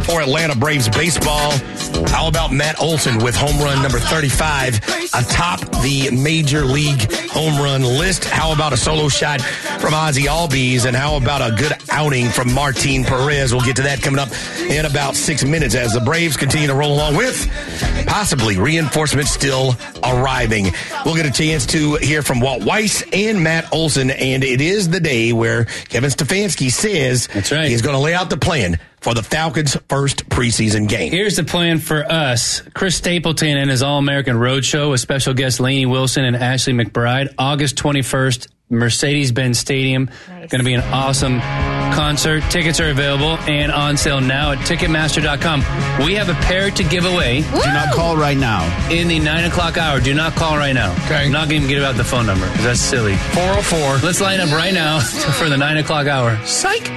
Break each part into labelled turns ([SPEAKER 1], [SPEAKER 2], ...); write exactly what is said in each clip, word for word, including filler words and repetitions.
[SPEAKER 1] for Atlanta Braves baseball. How about Matt Olson with home run number thirty-five atop the Major League home run list? How about a solo shot from Ozzie Albies? And how about a good outing from Martin Perez? We'll get to that coming up in about six minutes as the Braves continue to roll along with possibly reinforcements still arriving. We'll get a chance to hear from Walt Weiss and Matt Olson, and it is the day where Kevin Stefanski says
[SPEAKER 2] That's right.
[SPEAKER 1] he's going to lay out the plan for the Falcons' first preseason game.
[SPEAKER 2] Here's the plan for us. Chris Stapleton and his All-American Roadshow with special guests Lainey Wilson and Ashley McBride. August twenty-first, Mercedes-Benz Stadium.
[SPEAKER 3] Nice.
[SPEAKER 2] Going to be an awesome concert. Tickets are available and on sale now at Ticketmaster dot com. We have a pair to give away.
[SPEAKER 3] Woo!
[SPEAKER 4] Do not call right now.
[SPEAKER 2] In the nine o'clock hour. Do not call right now.
[SPEAKER 1] Okay.
[SPEAKER 2] I'm not going to give out the phone number because that's silly.
[SPEAKER 1] four oh four.
[SPEAKER 2] Let's line up right now for the nine o'clock hour. Psych!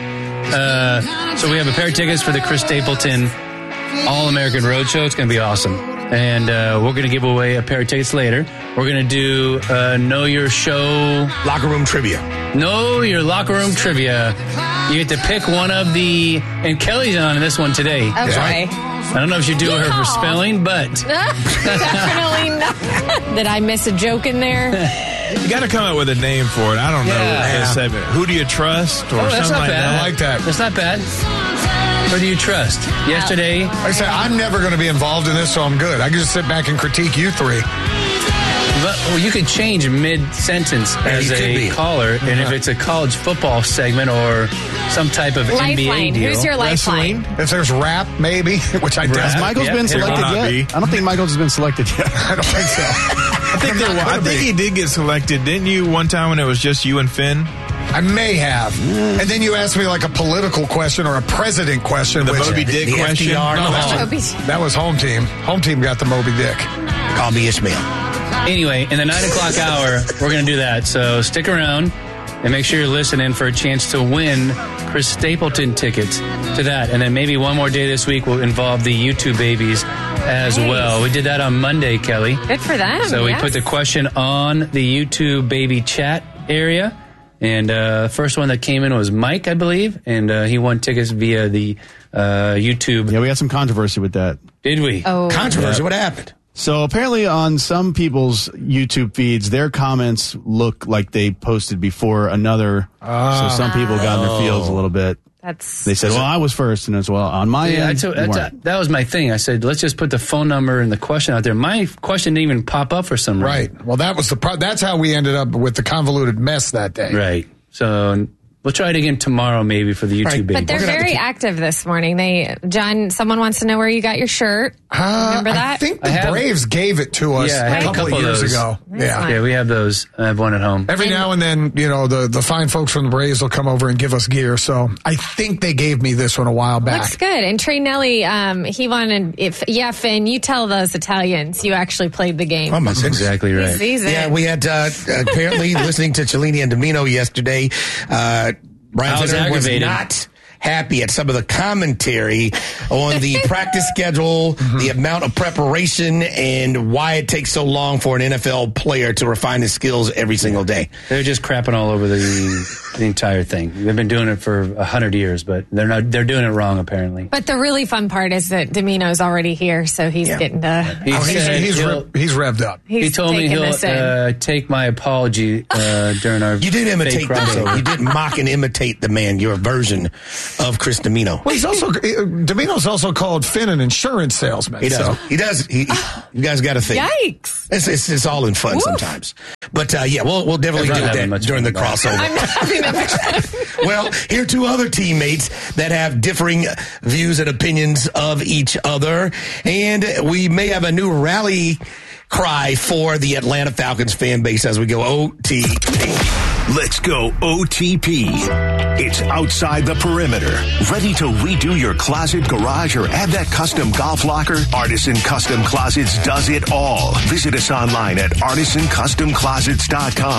[SPEAKER 2] Uh, so we have a pair of tickets for the Chris Stapleton All-American Roadshow. It's going to be awesome. And uh, we're going to give away a pair of tickets later. We're going to do uh, Know Your Show.
[SPEAKER 1] Locker room trivia.
[SPEAKER 2] Know Your Locker Room Trivia. You get to pick one of the... And Kelly's on this one today.
[SPEAKER 3] Okay.
[SPEAKER 2] I don't know if you do her for spelling, but...
[SPEAKER 3] Definitely not. Did I miss a joke in there?
[SPEAKER 5] You got to come up with a name for it. I don't know.
[SPEAKER 2] Yeah.
[SPEAKER 5] This segment. Who do you trust, or
[SPEAKER 2] Oh, that's
[SPEAKER 5] something
[SPEAKER 2] not
[SPEAKER 5] like
[SPEAKER 2] bad.
[SPEAKER 5] that?
[SPEAKER 1] I like that.
[SPEAKER 2] That's not bad. Who do you trust? Yesterday...
[SPEAKER 6] Like I said, I'm never going to be involved in this, so I'm good. I can just sit back and critique you three.
[SPEAKER 2] But, well, you could change mid-sentence as
[SPEAKER 1] you could
[SPEAKER 2] a
[SPEAKER 1] be.
[SPEAKER 2] caller, and if it's a college football segment or some type of N B A
[SPEAKER 3] Lifeline.
[SPEAKER 2] deal.
[SPEAKER 3] Who's your lifeline?
[SPEAKER 6] If there's rap, maybe, which I
[SPEAKER 2] Rap?
[SPEAKER 6] doubt.
[SPEAKER 4] Has Michael's
[SPEAKER 2] Yeah,
[SPEAKER 4] been
[SPEAKER 2] it will
[SPEAKER 4] selected
[SPEAKER 5] not
[SPEAKER 4] yet?
[SPEAKER 5] be.
[SPEAKER 4] I don't think Michael's has been selected yet.
[SPEAKER 6] I don't think so.
[SPEAKER 5] I think, there, I think he did get selected. Didn't you one time when it was just you and Finn?
[SPEAKER 6] I may have. And then you asked me like a political question or a president question.
[SPEAKER 5] The
[SPEAKER 6] which,
[SPEAKER 5] Moby Dick
[SPEAKER 1] the
[SPEAKER 5] question?
[SPEAKER 1] F D R.
[SPEAKER 6] No,
[SPEAKER 1] No,
[SPEAKER 6] that,
[SPEAKER 3] Moby-
[SPEAKER 6] was, that was home team. Home team got the Moby Dick.
[SPEAKER 1] Call me Ishmael.
[SPEAKER 2] Anyway, in the nine o'clock hour, we're going to do that. So stick around and make sure you're listening for a chance to win Chris Stapleton tickets to that. And then maybe one more day this week will involve the YouTube babies as
[SPEAKER 3] Nice.
[SPEAKER 2] well. We did that on Monday, Kelly.
[SPEAKER 3] Good for them.
[SPEAKER 2] So we
[SPEAKER 3] yes.
[SPEAKER 2] put the question on the YouTube baby chat area. And uh, first one that came in was Mike, I believe. And uh, he won tickets via the uh, YouTube.
[SPEAKER 4] Yeah, we had some controversy with that.
[SPEAKER 2] Did we?
[SPEAKER 3] Oh.
[SPEAKER 1] Controversy. What happened?
[SPEAKER 4] So apparently on some people's YouTube feeds, their comments look like they posted before another. So some people got in their feels a little bit.
[SPEAKER 3] That's
[SPEAKER 4] They said, well, I was first. And as well, on my
[SPEAKER 2] Yeah, I
[SPEAKER 4] end,
[SPEAKER 2] told-
[SPEAKER 4] you
[SPEAKER 2] that's
[SPEAKER 4] weren't.
[SPEAKER 2] a- that was my thing. I said, let's just put the phone number and the question out there. My question didn't even pop up for some reason.
[SPEAKER 6] Right. Well, that was the pro- that's how we ended up with the convoluted mess that day.
[SPEAKER 2] Right. So we'll try it again tomorrow maybe for the YouTube
[SPEAKER 1] Right.
[SPEAKER 2] baby.
[SPEAKER 3] But they're
[SPEAKER 1] We're gonna have
[SPEAKER 3] very
[SPEAKER 1] to-
[SPEAKER 3] active this morning. They, John, someone wants to know where you got your shirt.
[SPEAKER 6] Uh,
[SPEAKER 3] Remember that?
[SPEAKER 6] I think the
[SPEAKER 2] I have-
[SPEAKER 6] Braves gave it to us
[SPEAKER 2] Yeah, I have
[SPEAKER 6] a
[SPEAKER 2] a
[SPEAKER 6] couple,
[SPEAKER 2] couple
[SPEAKER 6] of
[SPEAKER 2] of
[SPEAKER 6] years
[SPEAKER 2] those.
[SPEAKER 6] ago.
[SPEAKER 3] Nice
[SPEAKER 6] yeah.
[SPEAKER 3] one.
[SPEAKER 2] Yeah, we have those. I have one at home.
[SPEAKER 6] Every
[SPEAKER 3] And-
[SPEAKER 6] now and then, you know, the, the fine folks from the Braves will come over and give us gear. So I think they gave me this one a while back.
[SPEAKER 3] Looks good. And Trey Nelly, um, he wanted, if, yeah, Finn, you tell those Italians you actually played the game.
[SPEAKER 1] Oh, my goodness.
[SPEAKER 2] Exactly right.
[SPEAKER 3] He sees it.
[SPEAKER 1] Yeah, we had uh, apparently listening to Cellini and Domino yesterday. Uh, Brian
[SPEAKER 2] I was
[SPEAKER 1] Finner was
[SPEAKER 2] aggravated.
[SPEAKER 1] not happy at some of the commentary on the practice schedule, the amount of preparation, and why it takes so long for an N F L player to refine his skills every single day.
[SPEAKER 2] They're just crapping all over the the entire thing. They've been doing it for a hundred years, but they're not. They're doing it wrong apparently.
[SPEAKER 3] But the really fun part is that Domino's already here, so he's
[SPEAKER 1] Yeah.
[SPEAKER 3] getting to.
[SPEAKER 2] He
[SPEAKER 6] Oh, he's,
[SPEAKER 2] said
[SPEAKER 6] he's,
[SPEAKER 2] he'll-
[SPEAKER 6] re- he's revved up.
[SPEAKER 3] He's
[SPEAKER 2] he told me
[SPEAKER 3] taking
[SPEAKER 2] he'll
[SPEAKER 3] this in.
[SPEAKER 2] uh, take my apology uh, during our.
[SPEAKER 1] You did imitate,
[SPEAKER 2] fake ride.
[SPEAKER 1] though. You didn't mock and imitate the man, your version of Chris Domino.
[SPEAKER 6] Well, he's also Domino's also called Finn an insurance salesman.
[SPEAKER 1] He does.
[SPEAKER 6] So.
[SPEAKER 1] He does. He, he- you guys got to think.
[SPEAKER 3] Yikes.
[SPEAKER 1] It's, it's, it's all in fun
[SPEAKER 3] Woof.
[SPEAKER 1] sometimes. But, uh, yeah, we'll, we'll definitely
[SPEAKER 2] I'm
[SPEAKER 1] do
[SPEAKER 2] not having
[SPEAKER 1] that
[SPEAKER 2] much
[SPEAKER 1] during the
[SPEAKER 2] fun about it.
[SPEAKER 1] crossover.
[SPEAKER 3] I'm not having that much fun.
[SPEAKER 1] Well, here are two other teammates that have differing views and opinions of each other. And we may have a new rally cry for the Atlanta Falcons fan base as we go O T P.
[SPEAKER 7] Let's go O T P. It's outside the perimeter. Ready to redo your closet, garage, or add that custom golf locker? Artisan Custom Closets does it all. Visit us online at artisan custom closets dot com.